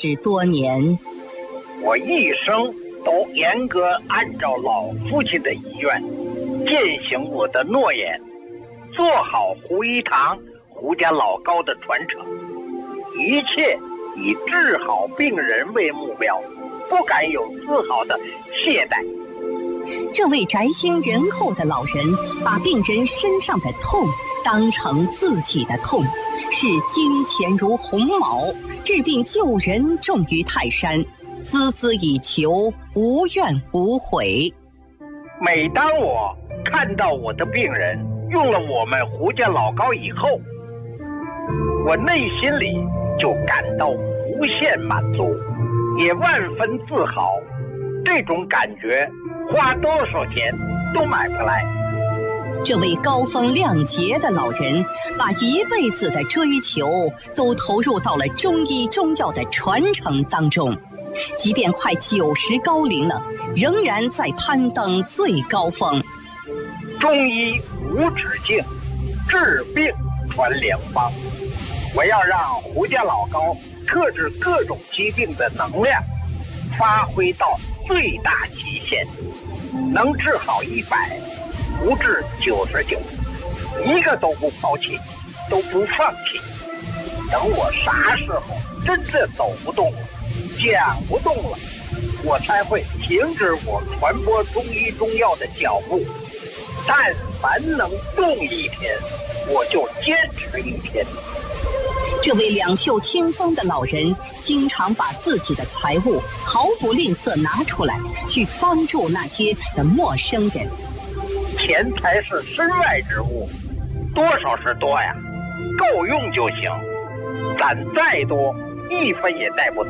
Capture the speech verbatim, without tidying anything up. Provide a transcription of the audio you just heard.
十多年。 我一生都严格按照老父亲的遗愿，践行我的诺言，做好胡一堂、胡家老高的传承，一切以治好病人为目标，不敢有丝毫的懈怠。 这位宅心仁厚的老人，把病人身上的痛当成自己的痛，视金钱如鸿毛，治病救人重于泰山，孜孜以求，无怨无悔。 每当我看到我的病人用了我们胡家老高以后，我内心里就感到无限满足，也万分自豪。这种感觉花多少钱都买不来。 这位高风亮节的老人，把一辈子的追求都投入到了中医中药的传承当中，即便快九十高龄了，仍然在攀登最高峰。 中医无止境，治病传良方。我要让胡家老高克制各种疾病的能量发挥到最大极限，能治好一百，不治九十九，一个都不抛弃，都不放弃。等我啥时候真的走不动了，讲不动了，我才会停止我传播中医中药的脚步。但凡能动一天，我就坚持一天。 这位两袖清风的老人，经常把自己的财物毫不吝啬拿出来，去帮助那些的陌生人。 钱财是身外之物，多少是多呀，够用就行。攒再多，一分也带不走。